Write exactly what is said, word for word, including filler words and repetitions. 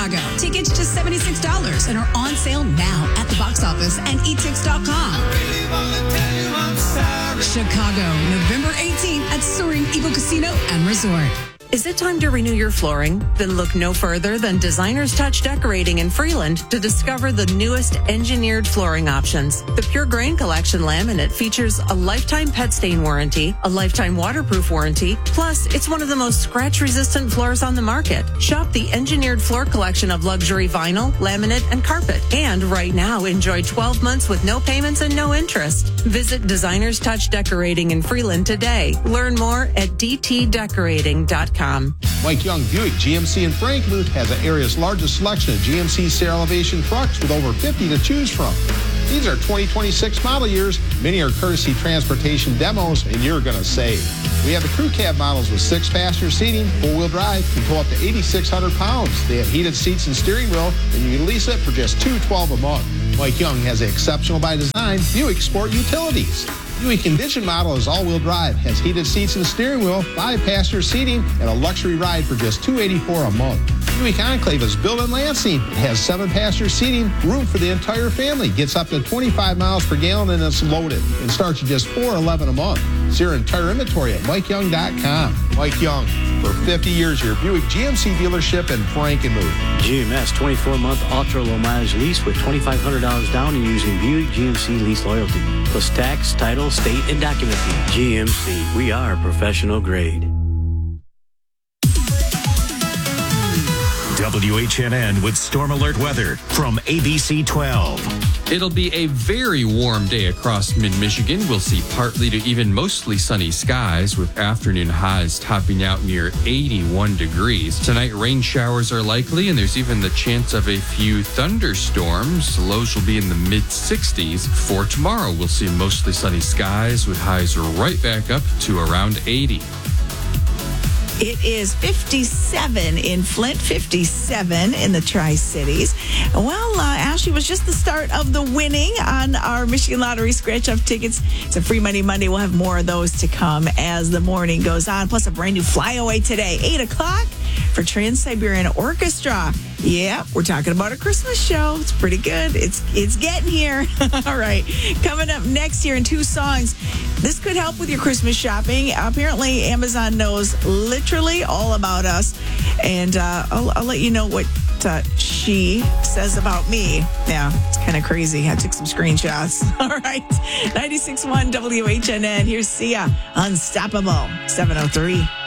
Chicago. Tickets just seventy-six dollars and are on sale now at the box office and e tix dot com. Chicago, November eighteenth at Soaring Eagle Casino and Resort. Is it time to renew your flooring? Then look no further than Designer's Touch Decorating in Freeland to discover the newest engineered flooring options. The Pure Grain Collection laminate features a lifetime pet stain warranty, a lifetime waterproof warranty, plus it's one of the most scratch-resistant floors on the market. Shop the engineered floor collection of luxury vinyl, laminate, and carpet. And right now, enjoy twelve months with no payments and no interest. Visit Designer's Touch Decorating in Freeland today. Learn more at d t decorating dot com. Mike Young Buick G M C in Franklin has the area's largest selection of G M C Sierra Elevation trucks with over fifty to choose from. These are twenty twenty-six model years. Many are courtesy transportation demos, and you're going to save. We have the crew cab models with six-passenger seating, four-wheel drive, can pull up to eighty-six hundred pounds. They have heated seats and steering wheel, and you can lease it for just two hundred twelve dollars a month. Mike Young has the exceptional by design Buick Sport Utilities. Buick Envision model is all-wheel drive, has heated seats and steering wheel, five-passenger seating, and a luxury ride for just two hundred eighty-four dollars a month. Buick Enclave is built in Lansing. It has seven-passenger seating, room for the entire family, gets up to twenty-five miles per gallon, and it's loaded, and starts at just four hundred eleven dollars a month. See your entire inventory at mike young dot com. Mike Young, for fifty years, your Buick G M C dealership in Frankenmuth. G M S twenty-four month ultra-low mileage lease with twenty-five hundred dollars down and using Buick G M C lease loyalty. Plus tax, title, state, and document fee. G M C, we are professional grade. W H N N with storm alert weather from A B C twelve. It'll be a very warm day across mid-Michigan. We'll see partly to even mostly sunny skies with afternoon highs topping out near eighty-one degrees. Tonight, rain showers are likely, and there's even the chance of a few thunderstorms. Lows will be in the mid-sixties. For tomorrow, we'll see mostly sunny skies with highs right back up to around eighty. It is fifty-seven in Flint, fifty-seven in the Tri-Cities. Well, uh, Ashley, was just the start of the winning on our Michigan Lottery scratch-off tickets. It's a Free Money Monday. We'll have more of those to come as the morning goes on. Plus a brand new flyaway today, eight o'clock for Trans-Siberian Orchestra. Yeah, we're talking about a Christmas show. It's pretty good. It's it's getting here. All right. Coming up next here in two songs. This could help with your Christmas shopping. Apparently, Amazon knows literally all about us. And uh, I'll, I'll let you know what uh, she says about me. Yeah, it's kind of crazy. I took some screenshots. All right. ninety-six point one W H N N. Here's Sia. Unstoppable. seven oh three.